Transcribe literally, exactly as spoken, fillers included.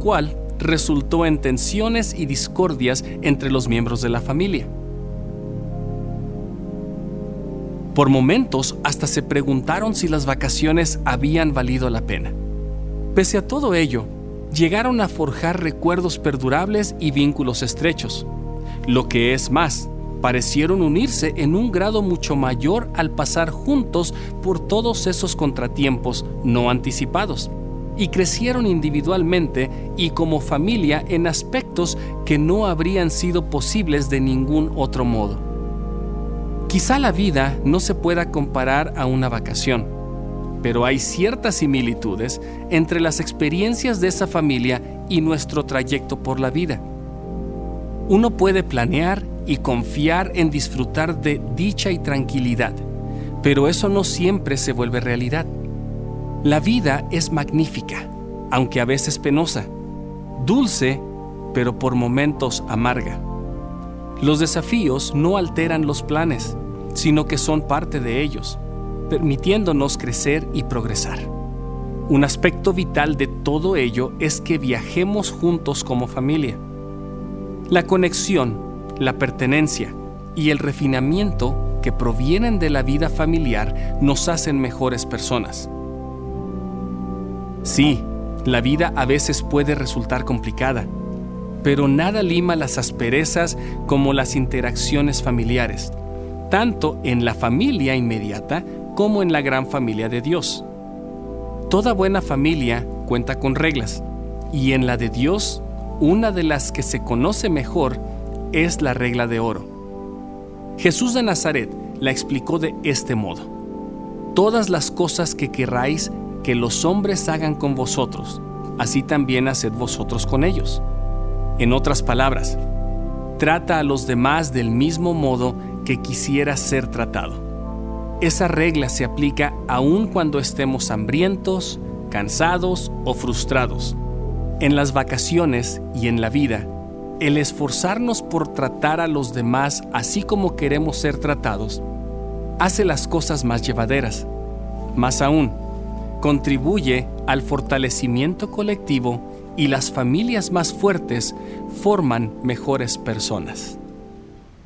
cual resultó en tensiones y discordias entre los miembros de la familia. Por momentos, hasta se preguntaron si las vacaciones habían valido la pena. Pese a todo ello, llegaron a forjar recuerdos perdurables y vínculos estrechos. Lo que es más, parecieron unirse en un grado mucho mayor al pasar juntos por todos esos contratiempos no anticipados, y crecieron individualmente y como familia en aspectos que no habrían sido posibles de ningún otro modo. Quizá la vida no se pueda comparar a una vacación, pero hay ciertas similitudes entre las experiencias de esa familia y nuestro trayecto por la vida. Uno puede planear y confiar en disfrutar de dicha y tranquilidad, pero eso no siempre se vuelve realidad. La vida es magnífica, aunque a veces penosa, dulce, pero por momentos amarga. Los desafíos no alteran los planes, sino que son parte de ellos, permitiéndonos crecer y progresar. Un aspecto vital de todo ello es que viajemos juntos como familia. La conexión, la pertenencia y el refinamiento que provienen de la vida familiar nos hacen mejores personas. Sí, la vida a veces puede resultar complicada, pero nada lima las asperezas como las interacciones familiares, tanto en la familia inmediata como en la gran familia de Dios. Toda buena familia cuenta con reglas, y en la de Dios, una de las que se conoce mejor es la regla de oro. Jesús de Nazaret la explicó de este modo: todas las cosas que querráis que los hombres hagan con vosotros, así también haced vosotros con ellos. En otras palabras, trata a los demás del mismo modo que quisieras ser tratado. Esa regla se aplica aun cuando estemos hambrientos, cansados o frustrados. En las vacaciones y en la vida, el esforzarnos por tratar a los demás así como queremos ser tratados, hace las cosas más llevaderas. Más aún, contribuye al fortalecimiento colectivo y las familias más fuertes forman mejores personas.